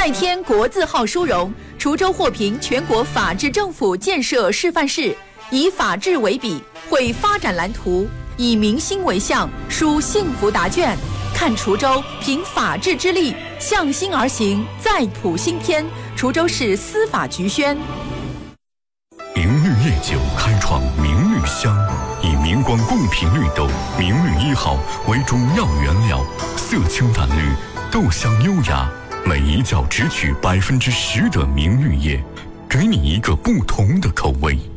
再添国字号殊荣，滁州获评全国法治政府建设示范市，以法治为笔，绘发展蓝图，以民心为向，书幸福答卷。看滁州凭法治之力，向心而行，再谱新篇。滁州市司法局宣。 明绿夜酒开创明绿香，以明光贡品绿豆明绿1号为中药原料，色清淡绿，豆香优雅，每一窖只取10%的明绿叶，给你一个不同的口味。